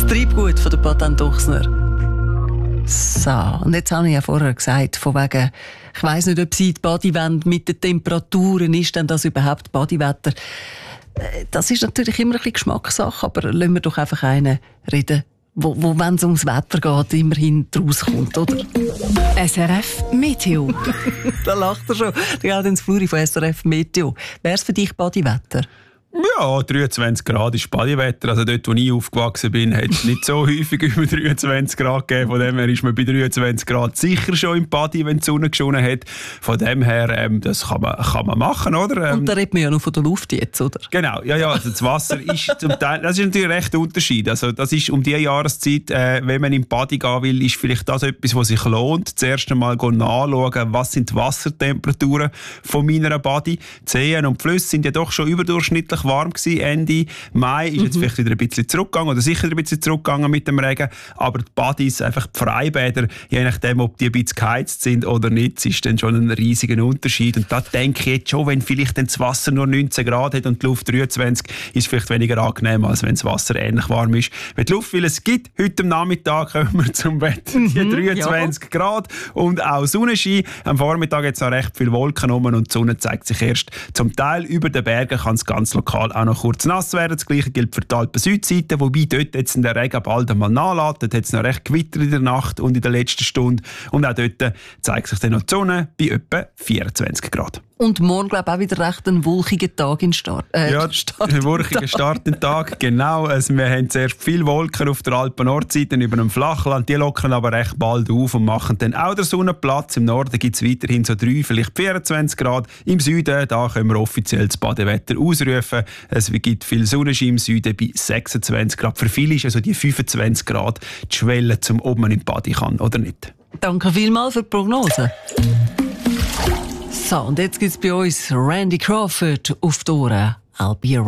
Treibgut von der Patent Ochsner. So, und jetzt habe ich ja vorher gesagt, von wegen, ich weiss nicht, ob Sie die Body wollen mit den Temperaturen, ist denn das überhaupt Bodywetter? Das ist natürlich immer ein bisschen Geschmackssache, aber lassen wir doch einfach einen reden, wo wenn es ums Wetter geht, immerhin rauskommt, oder? SRF Meteo. Da lacht er schon. Der geht ins Fluri von SRF Meteo. Wär's für dich Bodywetter? Ja, 23 Grad ist Bodywetter. Also dort, wo ich aufgewachsen bin, hat es nicht so häufig über 23 Grad gegeben. Von dem her ist man bei 23 Grad sicher schon im Body, wenn die Sonne geschonen hat. Von dem her, das kann man machen, oder? Und da redet man ja noch von der Luft jetzt, oder? Genau, ja, also das Wasser ist zum Teil, das ist natürlich recht ein Unterschied. Also das ist um die Jahreszeit, wenn man im Body gehen will, ist vielleicht das etwas, was sich lohnt. Zuerst einmal nachschauen, was sind die Wassertemperaturen von meiner Body. Die Seen und die Flüsse sind ja doch schon überdurchschnittlich warm gewesen. Ende Mai ist jetzt vielleicht wieder ein bisschen zurückgegangen oder sicher ein bisschen zurückgegangen mit dem Regen, aber die Badis, einfach die Freibäder, je nachdem, ob die ein bisschen geheizt sind oder nicht, ist dann schon ein riesiger Unterschied. Und da denke ich jetzt schon, wenn vielleicht dann das Wasser nur 19 Grad hat und die Luft 23, ist es vielleicht weniger angenehm, als wenn das Wasser ähnlich warm ist. Wenn die Luft, weil es gibt, heute am Nachmittag kommen wir zum Wetter, die 23 Grad und auch Sonnenschein. Am Vormittag jetzt noch recht viele Wolken rum und die Sonne zeigt sich erst zum Teil über den Bergen, kann es ganz lokal auch noch kurz nass werden. Das Gleiche gilt für die Alpen-Südseite, wobei dort jetzt in der Regen bald einmal nachlässt. Dort hat es noch recht Gewitter in der Nacht und in der letzten Stunde. Und auch dort zeigt sich dann noch die Sonne bei etwa 24 Grad. Und morgen, glaube ich, auch wieder recht ein wolkiger Tag in Start. Ein wolkiger Start in den Tag, genau. Also wir haben zuerst viele Wolken auf der Alpen-Nordseite über dem Flachland. Die lockern aber recht bald auf und machen dann auch der Sonne Platz. Im Norden gibt es weiterhin so 3, vielleicht 24 Grad. Im Süden, da können wir offiziell das Badewetter ausrufen. Es gibt viel Sonnenschein im Süden bei 26 Grad. Für viele ist also die 25 Grad die Schwelle, zum ob man im Bade kann oder nicht. Danke vielmals für die Prognose. So, und jetzt gibt es bei uns Randy Crawford auf die Ohren. I'll be around.